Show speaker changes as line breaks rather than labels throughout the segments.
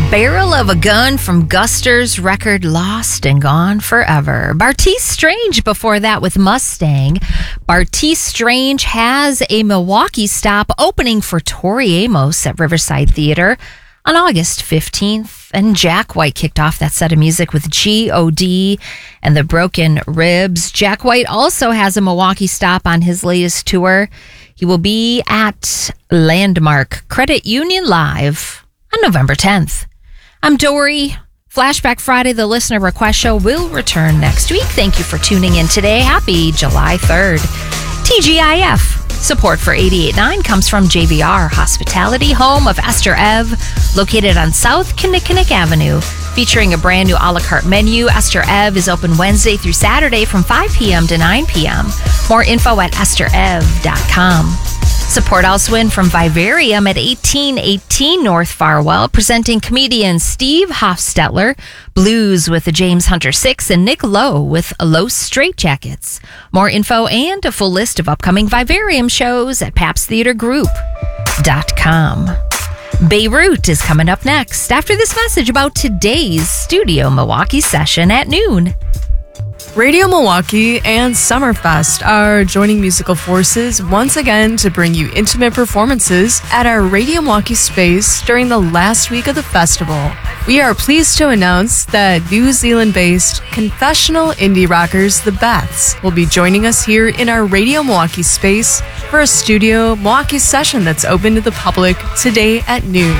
Barrel of a Gun from Guster's record Lost and Gone Forever. Bartees Strange before that with Mustang. Bartees Strange has a Milwaukee stop opening for Tori Amos at Riverside Theater on August 15th. And Jack White kicked off that set of music with G.O.D. and the Broken Ribs. Jack White also has a Milwaukee stop on his latest tour. He will be at Landmark Credit Union Live on November 10th. I'm Dory. Flashback Friday, the listener request show, will return next week. Thank you for tuning in today. Happy July 3rd. TGIF. Support for 88.9 comes from JVR Hospitality, home of Esther Ev, located on South Kinnickinnick Avenue. Featuring a brand new a la carte menu, Esther Ev is open Wednesday through Saturday from 5 p.m. to 9 p.m. More info at esterev.com. Support also in from Vivarium at 1818 North Farwell, presenting comedians Steve Hofstetler, Blues with the James Hunter 6, and Nick Lowe with Los Straitjackets. More info and a full list of upcoming Vivarium shows at papstheatergroup.com. Beirut is coming up next after this message about today's Studio Milwaukee session at noon.
Radio Milwaukee and Summerfest are joining musical forces once again to bring you intimate performances at our Radio Milwaukee space during the last week of the festival. We are pleased to announce that New Zealand-based confessional indie rockers The Beths will be joining us here in our Radio Milwaukee space for a Studio Milwaukee session that's open to the public today at noon.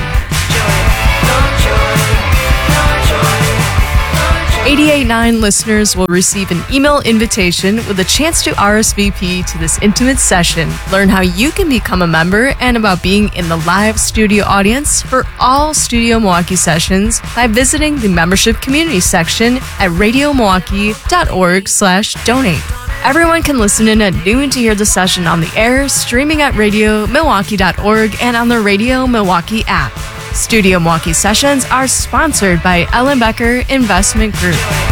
88.9 listeners will receive an email invitation with a chance to RSVP to this intimate session. Learn how you can become a member and about being in the live studio audience for all Studio Milwaukee sessions by visiting the membership community section at radiomilwaukee.org/donate. Everyone can listen in at noon to hear the session on the air, streaming at radiomilwaukee.org and on the Radio Milwaukee app. Studio Milwaukee sessions are sponsored by Ellen Becker Investment Group.